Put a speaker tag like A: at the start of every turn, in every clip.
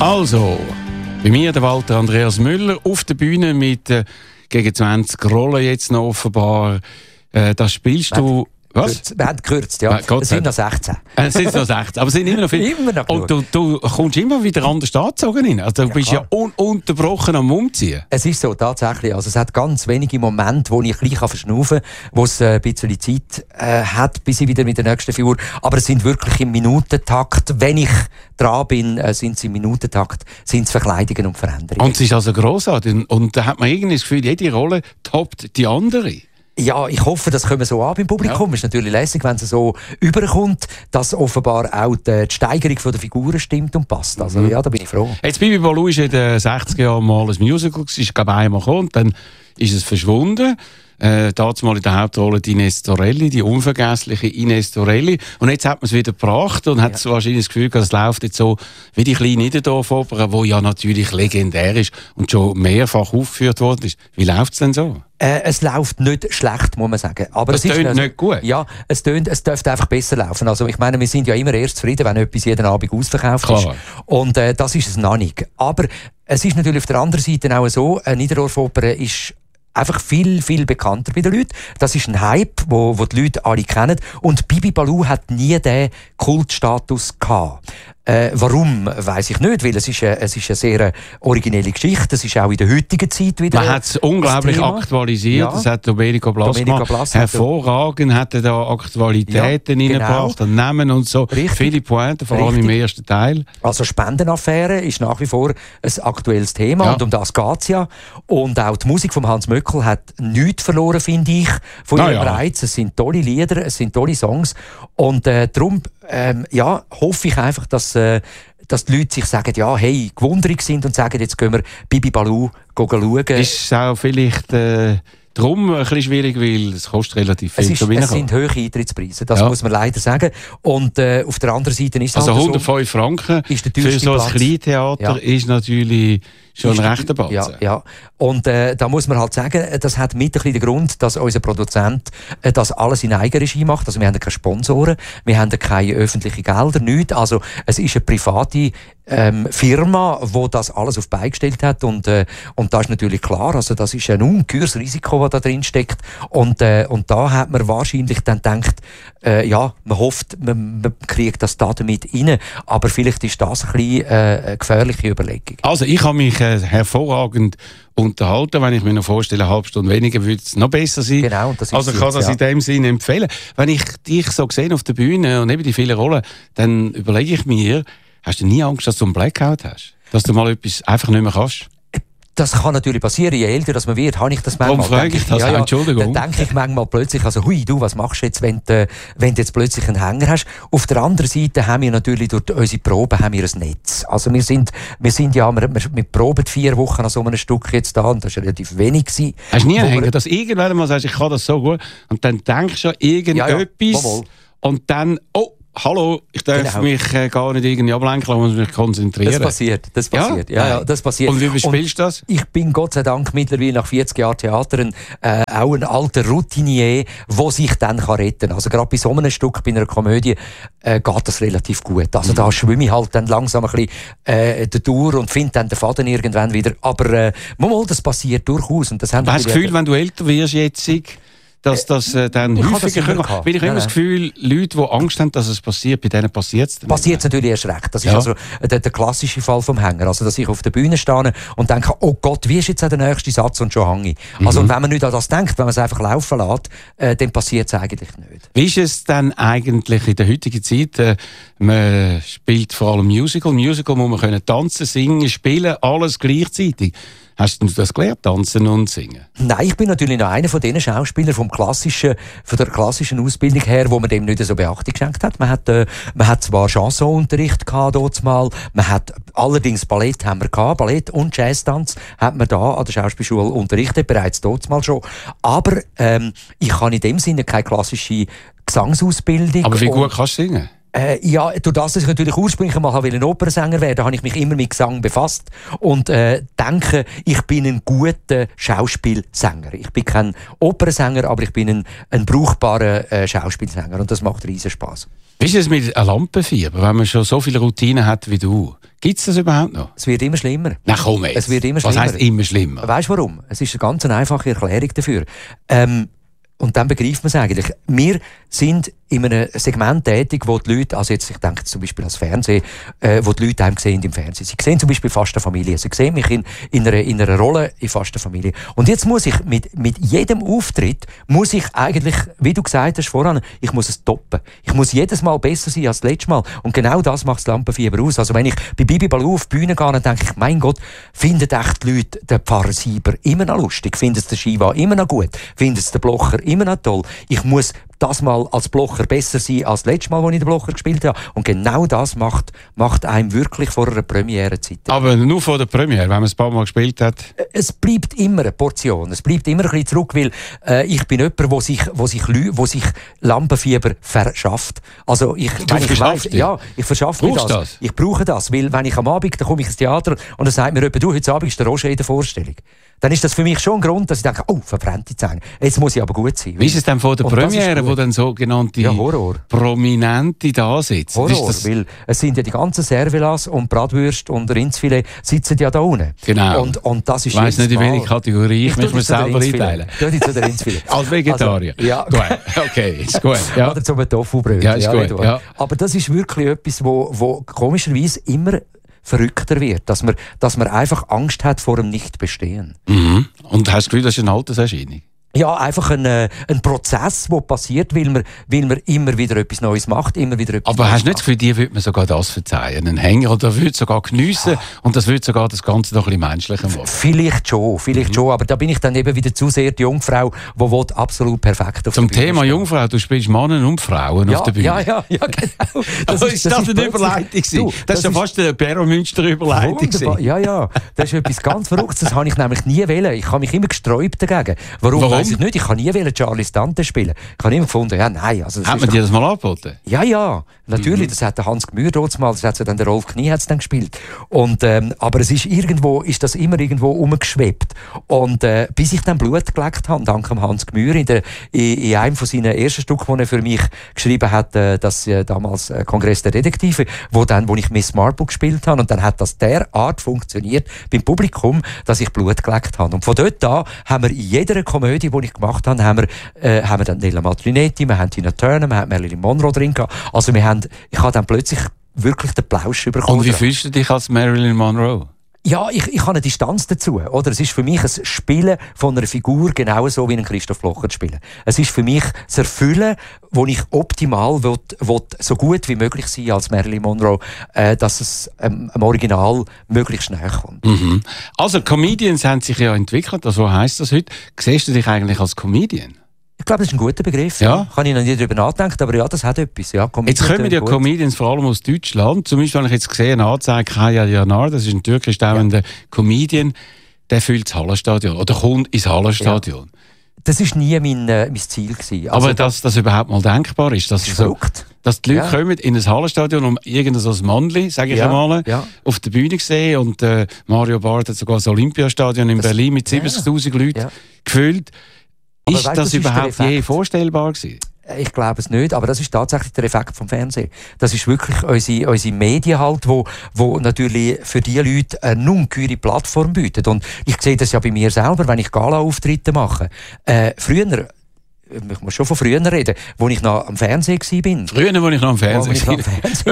A: Also, bei mir der Walter Andreas Müller auf der Bühne mit gegen 20 Rollen jetzt noch offenbar. Das spielst du... Was?
B: Wir haben gekürzt, ja. Es sind noch 16.
A: Es sind noch 16, aber es sind immer noch viele.
B: Immer noch
A: und du kommst immer wieder anders angezogen hin. Also du bist ja ununterbrochen am Umziehen.
B: Es ist so, tatsächlich. Also es hat ganz wenige Momente, wo ich gleich verschnaufen kann, wo es ein bisschen Zeit hat, bis ich wieder mit der nächsten Figur. Aber es sind wirklich im Minutentakt. Wenn ich dran bin, sind es im Minutentakt, sind es Verkleidungen und Veränderungen.
A: Und es ist also grossartig. Und da hat man irgendwie das Gefühl, jede Rolle toppt die andere.
B: Ja, ich hoffe, das kommen so an beim Publikum. Es ist natürlich lässig, wenn es so überkommt, dass offenbar auch die Steigerung der Figuren stimmt und passt. Also ja, da bin ich froh.
A: Jetzt Bibi Ballou ist in den 60er Jahren mal ein Musical, ist glaube ich einmal gekommen, und dann ist es verschwunden. Damals in der Hauptrolle die Ines Torelli, die unvergessliche Ines Torelli. Und jetzt hat man es wieder gebracht und hat wahrscheinlich das Gefühl, dass es läuft jetzt so wie die kleine Niederdorf-Oper, die ja natürlich legendär ist und schon mehrfach aufgeführt worden ist. Wie läuft es denn so?
B: Es läuft nicht schlecht, muss man sagen. Aber
A: es tönt nicht gut?
B: Ja, es dürfte einfach besser laufen. Also ich meine, wir sind ja immer erst zufrieden, wenn etwas jeden Abend ausverkauft ist. Und das ist es noch nicht. Aber es ist natürlich auf der anderen Seite auch so, eine Niederdorf-Oper ist einfach viel, viel bekannter bei den Leuten. Das ist ein Hype, wo die Leute alle kennen. Und Bibi Ballou hat nie den Kultstatus gehabt. Warum, weiss ich nicht, weil es ist eine sehr originelle Geschichte. Es ist auch in der heutigen Zeit wieder.
A: Man hat es unglaublich aktualisiert. Ja. Das hat Domenico Blas gemacht. Hervorragend hat er da Aktualitäten reingebracht, Namen und so. Richtig. Viele Pointen, vor allem im ersten Teil.
B: Also Spendenaffäre ist nach wie vor ein aktuelles Thema und um das geht es ja. Und auch die Musik von Hans Möckel hat nichts verloren, finde ich, von ihrem Reiz. Es sind tolle Lieder, es sind tolle Songs. Und darum hoffe ich einfach, dass die Leute sich sagen, ja, hey, gewundrig sind und sagen, jetzt gehen wir Bibi Ballou schauen.
A: Ist es auch vielleicht darum ein bisschen schwierig, weil es kostet relativ viel.
B: Es sind hohe Eintrittspreise, das muss man leider sagen. Und auf der anderen Seite ist es
A: also 105 Franken
B: ist
A: für so ein Kleintheater ist natürlich schon ein rechter Batzen.
B: Ja. Und da muss man halt sagen, das hat mit ein bisschen den Grund, dass unser Produzent das alles in Eigenregie macht. Also wir haben keine Sponsoren, wir haben keine öffentlichen Gelder, nichts. Also es ist eine private Firma, die das alles auf die Beine gestellt hat. Und das ist natürlich klar, also das ist ein ungeheures Risiko, das da drin steckt. Und da hat man wahrscheinlich dann gedacht, man hofft, man kriegt das da damit rein. Aber vielleicht ist das ein bisschen eine gefährliche Überlegung.
A: Also ich habe mich hervorragend unterhalten. Wenn ich mir noch vorstelle, eine halbe Stunde weniger, würde es noch besser sein.
B: Genau, das ist
A: also ich kann das in dem Sinne empfehlen. Wenn ich dich so sehe auf der Bühne und eben die vielen Rollen, dann überlege ich mir, hast du nie Angst, dass du einen Blackout hast? Dass du mal etwas einfach nicht mehr kannst?
B: Das kann natürlich passieren, je älter das man wird, habe ich das manchmal.
A: Warum frage ich das? Entschuldigung.
B: Dann denke ich manchmal plötzlich, also hui, du, was machst du jetzt, wenn du jetzt plötzlich einen Hänger hast? Auf der anderen Seite haben wir natürlich durch unsere Proben haben wir ein Netz. Also wir proben 4 Wochen an so einem Stück jetzt da und das war relativ wenig gewesen.
A: Hast du nie einen Hänger, dass irgendwann mal sagst, ich kann das so gut und dann denkst du an irgendetwas und dann, hallo, ich darf mich gar nicht irgendwie ablenken, ich muss mich konzentrieren.
B: Das passiert. Ja, das passiert.
A: Und wie bespielst du das?
B: Ich bin Gott sei Dank mittlerweile nach 40 Jahren Theater auch ein alter Routinier, der sich dann retten kann. Also gerade bei so einem Stück, bei einer Komödie, geht das relativ gut. Also da schwimme ich halt dann langsam ein bisschen durch und finde dann den Faden irgendwann wieder. Aber das passiert durchaus. Und das haben
A: hast du das Gefühl, wenn du älter wirst jetzt, dass das dann häufiger kommt? Weil ich immer das Gefühl, Leute, die Angst haben, dass es passiert, bei denen passiert es.
B: Passiert es natürlich erst recht. Das ist also der klassische Fall vom Hänger. Also, dass ich auf der Bühne stehe und denke, oh Gott, wie ist jetzt der nächste Satz und schon hänge ich. Also, wenn man nicht an das denkt, wenn man es einfach laufen lässt, dann passiert es eigentlich nicht.
A: Wie ist es denn eigentlich in der heutigen Zeit? Man spielt vor allem Musical. Musical muss man können tanzen, singen, spielen, alles gleichzeitig. Hast du das gelernt, tanzen und singen?
B: Nein, ich bin natürlich noch einer von den Schauspielern von der klassischen Ausbildung her, wo man dem nicht so Beachtung geschenkt hat. Man hat zwar Chansonunterricht gehabt dort mal, man hat allerdings Ballett haben wir gehabt, Ballett und Jazztanz hat man da an der Schauspielschule unterrichtet, bereits dort mal schon. Aber ich habe in dem Sinne keine klassische Gesangsausbildung.
A: Aber wie gut kannst du singen?
B: Durch das, dass ich natürlich ursprünglich mal ein Opernsänger werden, habe ich mich immer mit Gesang befasst und denke, ich bin ein guter Schauspielsänger. Ich bin kein Opernsänger, aber ich bin ein brauchbarer Schauspielsänger und das macht riesen Spaß.
A: Wie ist es mit Lampenfieber, wenn man schon so viele Routinen hat wie du? Gibt es das überhaupt noch?
B: Es wird immer schlimmer.
A: Na komm jetzt.
B: Es wird immer
A: Was
B: schlimmer.
A: heisst immer schlimmer?
B: Weißt du warum? Es ist eine ganz einfache Erklärung dafür. Und dann begreift man es eigentlich. Wir sind in einem Segment tätig, wo die Leute, also jetzt, ich denke zum Beispiel ans Fernsehen, wo die Leute einem sehen im Fernsehen. Sie sehen zum Beispiel fast eine Familie. Sie sehen mich in einer Rolle in fast einer Familie. Und jetzt muss ich mit jedem Auftritt, muss ich eigentlich, wie du gesagt hast voran, ich muss es toppen. Ich muss jedes Mal besser sein als das letzte Mal. Und genau das macht das Lampenfieber aus. Also wenn ich bei Bibi Ballou auf die Bühne gehe, dann denke ich, mein Gott, finden echt die Leute den Pfarrer Sieber immer noch lustig? Finden es den Shiva immer noch gut? Finden es den Blocher immer noch toll? Ich muss das mal als Blocher besser sein als das letzte Mal, als ich den Blocher gespielt habe. Und genau das macht einem wirklich vor einer Premierezeit.
A: Aber nur vor der Premiere, wenn man es ein paar Mal gespielt hat?
B: Es bleibt immer eine Portion. Es bleibt immer ein bisschen zurück, weil ich bin jemand, wo sich Lampenfieber verschafft. Also ich verschaffe mir das. Ich brauche das, weil wenn ich am Abend, dann komme ich ins Theater und dann sagt mir jemand, du, heute Abend ist der Roger in der Vorstellung. Dann ist das für mich schon ein Grund, dass ich denke, oh, verbrannte Zähne. Jetzt muss ich aber gut sein.
A: Wie ist es denn vor der Premiere, wo dann sogenannte Prominente da sitzen?
B: Horror, weil es sind ja die ganzen Servelas und Bratwürste und Rindsfilet sitzen ja da unten.
A: Genau.
B: Und das ist
A: ich weiss nicht, in welche Kategorie ich mich selber einteilen.
B: Tu dich zu der Rindsfilet.
A: Als Vegetarier?
B: Also, ja.
A: Gut. Okay, ist gut. Ja.
B: Oder zum Tofu-Brötchen.
A: Ja, ist gut. Ja.
B: Aber das ist wirklich etwas, wo komischerweise immer verrückter wird, dass man einfach Angst hat vor dem Nichtbestehen.
A: Mhm. Und hast du das Gefühl, das ist eine Alterserscheinung?
B: Ja, einfach ein Prozess, der passiert, weil man immer wieder etwas Neues macht, immer wieder etwas
A: Aber
B: Neues
A: hast du nicht das Gefühl, dir würde man sogar das verzeihen? Einen Hänger, oder würde sogar geniessen und das würde sogar das Ganze noch ein bisschen menschlicher machen?
B: Vielleicht schon, aber da bin ich dann eben wieder zu sehr die Jungfrau, die absolut perfekt auf
A: Zum
B: der Bühne
A: Thema
B: steht.
A: Jungfrau, du spielst Männer und Frauen auf der Bühne.
B: Ja, genau.
A: Das ist eine Überleitung? Das ist ja fast eine Beromünster-Überleitung.
B: Ja, das ist etwas ganz Verrücktes. Das habe ich nämlich nie wollen. Ich habe mich immer gesträubt dagegen. Warum? Weiss ich nicht. Ich habe nie Charlie Dante spielen. Ich habe immer gefunden, ja, nein. Also
A: hat man dir das mal angeboten?
B: Ja, natürlich. Das hat der Hans Gmür damals mal, das hat ja dann der Rolf Knie hat's dann gespielt. Und, aber es ist das immer irgendwo umgeschwebt. Und bis ich dann Blut geleckt habe, dank dem Hans Gmür, in einem von seinen ersten Stücken, die er für mich geschrieben hat, das damals Kongress der Detektive, wo ich Miss Marple gespielt habe. Und dann hat das derart funktioniert beim Publikum, dass ich Blut geleckt habe. Und von dort an haben wir in jeder Komödie, die ich gemacht habe, haben wir dann Nella Matrinetti, wir haben Tina Turner, wir haben Marilyn Monroe drin gehabt. Also ich habe dann plötzlich wirklich den Plausch bekommen.
A: Und wie fühlst du dich als Marilyn Monroe?
B: Ja, ich habe eine Distanz dazu. Oder? Es ist für mich ein Spielen von einer Figur genauso wie ein Christoph Blocher zu spielen. Es ist für mich das Erfüllen, wo ich optimal will, so gut wie möglich sein als Marilyn Monroe, dass es am Original möglichst nahe kommt.
A: Mhm. Also Comedians haben sich ja entwickelt, also heisst das heute. Siehst du dich eigentlich als Comedian?
B: Ich glaube, das ist ein guter Begriff.
A: Ja.
B: Kann ich noch nie darüber nachdenken, aber ja, das hat etwas. Ja,
A: jetzt kommen ja Comedians vor allem aus Deutschland. Zum Beispiel habe ich jetzt gesehen, eine Anzeige, Kaya Yanar, das ist ein türkisch stammender Comedian, der füllt das Hallenstadion oder kommt ins Hallenstadion. Ja.
B: Das war nie mein Ziel gewesen. Also,
A: aber dass das überhaupt mal denkbar ist, dass, dass die Leute kommen in ein Hallenstadion und irgendein so ein Mannli, sage ich einmal, auf der Bühne sehen und Mario Barth hat sogar das Olympiastadion in Berlin mit 70'000 Leuten gefüllt. Aber ist das überhaupt je vorstellbar gewesen?
B: Ich glaube es nicht, aber das ist tatsächlich der Effekt vom Fernsehen. Das ist wirklich unsere Medien halt, wo natürlich für die Leute eine ungeheure Plattform bietet. Und ich sehe das ja bei mir selber, wenn ich Gala-Auftritte mache. Früher, ich muss schon von früher reden, wo ich noch am Fernsehen war.
A: Früher, wo ich noch am Fernsehen war.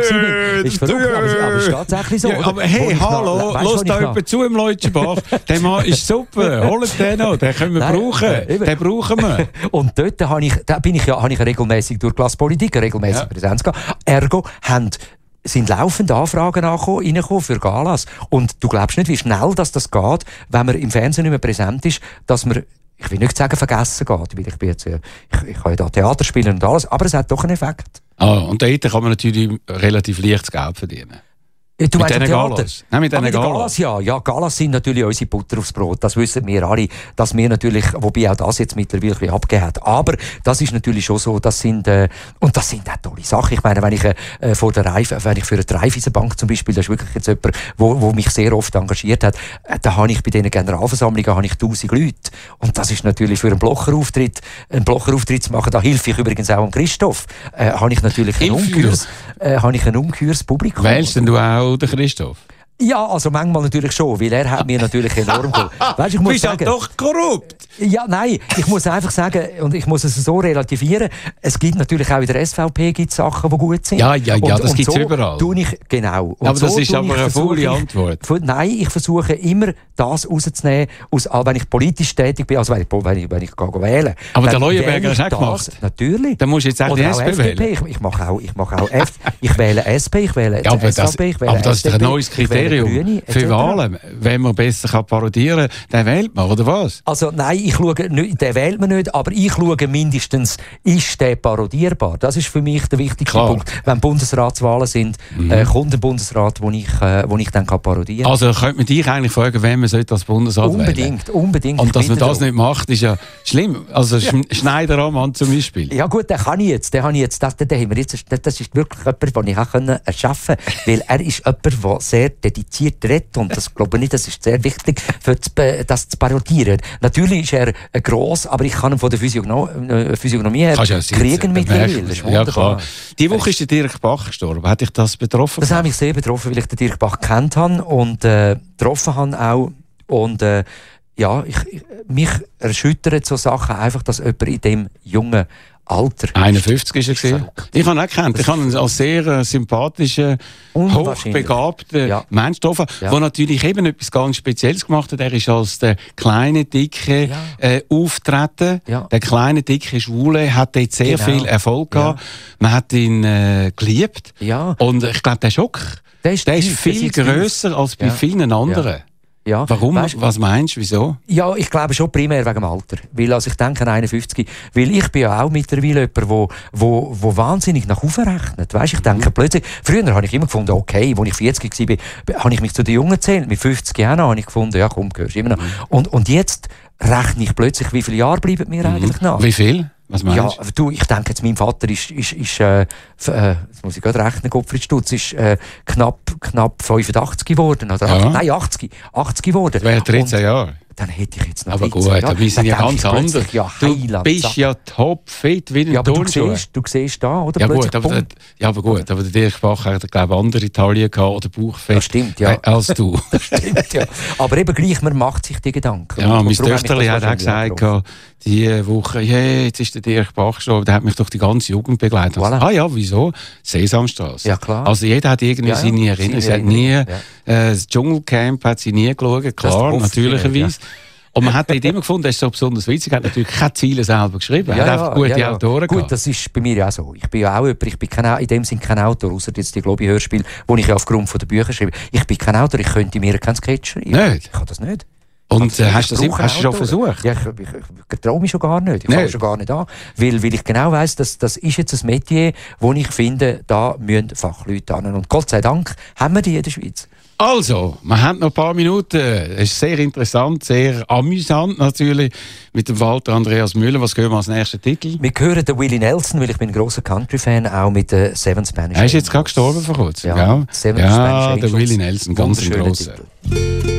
B: Ist verrückt, aber es ist tatsächlich so.
A: Ja, aber hey, hallo, lass da jemand zu im Leutschenbach. Der Mann ist super, holt den noch, den können wir brauchen. Den brauchen wir.
B: Und dort habe ich regelmäßig durch Klasspolitik, regelmäßig Präsenz gehabt. Ergo sind laufend Anfragen reingekommen für Galas. Und du glaubst nicht, wie schnell das geht, wenn man im Fernsehen nicht mehr präsent ist, dass man, ich will nicht sagen, vergessen geht, weil ich kann ja da Theater spielen und alles, aber es hat doch einen Effekt.
A: Und dort kann man natürlich relativ leichtes Geld verdienen.
B: Du
A: mit diesen Galas? Nein, mit diesen
B: Galas. Ja, Galas sind natürlich unsere Butter aufs Brot. Das wissen wir alle, dass wir natürlich, wobei auch das jetzt mittlerweile ein bisschen abgegeben hat. Aber das ist natürlich schon so, und das sind auch tolle Sachen. Ich meine, wenn ich für die Raiffeisenbank zum Beispiel, das ist wirklich jetzt jemand, wo mich sehr oft engagiert hat, da habe ich bei diesen Generalversammlungen 1000 Leute. Und das ist natürlich für einen Blocher-Auftritt zu machen, da helfe ich übrigens auch Christoph, habe ich natürlich ein ungeheures Publikum.
A: Wählst denn du auch den Christoph?
B: Ja, also manchmal natürlich schon, weil er hat mir natürlich enorm geholfen. Weißt, ich muss
A: bist
B: sagen,
A: ja doch korrupt.
B: Ja, nein, ich muss einfach sagen, und ich muss es so relativieren, es gibt natürlich auch in der SVP gibt's Sachen, die gut sind.
A: Ja, das gibt es
B: so
A: überall.
B: Genau. Und
A: aber
B: so
A: das ist aber eine faule Antwort.
B: Nein, ich versuche immer, das rauszunehmen, wenn ich politisch tätig bin, also wenn ich wählen.
A: Aber der Leuenberger hast du auch gemacht.
B: Natürlich.
A: Dann musst du jetzt auch die SP wählen.
B: Ich mache auch ich wähle SP, ich wähle SVP, ich wähle
A: aber das ist
B: FDP,
A: ein neues Kriterium
B: Grüne,
A: für Wahlen. Wenn man besser parodieren kann, dann wählt man, oder was?
B: Also nein, ich schaue nicht, den wählt man nicht, aber ich schaue mindestens, ist der parodierbar? Das ist für mich der wichtigste Punkt. Wenn Bundesratswahlen sind, kommt ein Bundesrat, wo ich dann parodieren kann.
A: Also könnte man dich eigentlich fragen, wen man als Bundesrat wählen?
B: Unbedingt.
A: Und dass man das nicht macht, ist ja schlimm. Also Schneider-Ammann zum Beispiel.
B: Ja gut, den haben wir jetzt. Das ist wirklich jemand, den ich auch erschaffen konnte. Weil er ist jemand, der sehr dediziert redet. Und das glaube ich nicht, das ist sehr wichtig, das zu parodieren. Natürlich ist er gross, aber ich kann ihn von der Physiognomie her kriegen mittlerweile. Das ist wunderbar. Ja, klar.
A: Die Woche ist der Dirk Bach gestorben. Hat dich das betroffen?
B: Das hat mich sehr betroffen, weil ich den Dirk Bach kennt habe und getroffen habe auch. Und mich erschüttert so Sachen einfach, dass jemand in dem jungen Alter.
A: 51 ist er gewesen. Ich habe ihn auch gekannt. Ich habe ihn als sehr sympathischen, hochbegabten Mensch getroffen, der natürlich eben etwas ganz Spezielles gemacht hat. Er ist als der kleine, dicke auftreten. Ja. Der kleine, dicke Schwule hat dort sehr viel Erfolg gehabt. Man hat ihn geliebt. Ja. Und ich glaube, der Schock, der ist viel grösser als bei vielen anderen. Ja. Ja, warum? Weißt, was meinst du? Wieso?
B: Ja, ich glaube schon primär wegen dem Alter. Weil, also ich denke an 51, weil ich bin ja auch mittlerweile jemand, wo wahnsinnig nach oben rechnet. Weißt, ich denke plötzlich, früher habe ich immer gefunden, okay, als ich 40 war, habe ich mich zu den Jungen gezählt. Mit 50 Jahren habe ich gefunden, ja komm, gehörst immer noch. Und jetzt rechne ich plötzlich, wie viele Jahre bleiben mir eigentlich nach?
A: Wie viel? Was meinst
B: du? Ich denke jetzt, mein Vater ist jetzt muss ich gerade rechnen, Gottfried Stutz ist knapp 85 geworden. Oder nein, 80 geworden.
A: Das wäre 13 Jahre.
B: Dann hätte ich jetzt noch
A: aber gut, wir sind ja ganz anders. Du bist ja topfit wie ein Turnschuh.
B: Du siehst da, oder?
A: Ja, aber gut. Aber der Dirk Bach hat, glaube ich, andere Italien gehabt oder Bauchfett als du.
B: Das stimmt, ja. Aber eben gleich, man macht sich die Gedanken.
A: Ja, mein Töchterli hat auch gesagt, diese Woche, jetzt ist der Dirk Bach gestorben, der hat mich doch die ganze Jugend begleitet. Voilà. Ah ja, wieso? Sesamstraße.
B: Ja, klar.
A: Also jeder hat irgendwie seine Erinnerungen. Sie hat nie, das Dschungelcamp hat sie nie geschaut, klar, natürlicherweise. Und man hat dort immer gefunden, das ist so besonders witzig, er hat natürlich keine Ziele selber geschrieben, er hat einfach gute Autoren gehabt.
B: Gut, das ist bei mir ja auch so. Ich bin ja auch jemand, ich bin in dem Sinne kein Autor, außer jetzt die Globi-Hörspiele, die ich ja aufgrund der Bücher schreibe. Ich bin kein Autor, ich könnte mir keinen Sketch schreiben.
A: Nicht?
B: Ich kann das nicht.
A: Und hast du schon versucht?
B: Ja, ich traue mich schon gar nicht. Ich fange schon gar nicht an. Weil ich genau weiss, das ist jetzt ein Metier, wo ich finde, da müssen Fachleute an. Und Gott sei Dank haben wir die in der Schweiz.
A: Also, wir haben noch ein paar Minuten. Es ist sehr interessant, sehr amüsant natürlich, mit dem Walter Andreas Müller. Was hören wir als nächsten Titel?
B: Wir hören den Willie Nelson, weil ich bin ein grosser Country-Fan, auch mit den Seven Spanish Angels.
A: Er ist jetzt gerade gestorben vor kurzem.
B: Ja,
A: der Willie Nelson, ganz ein grosser.
B: Titel.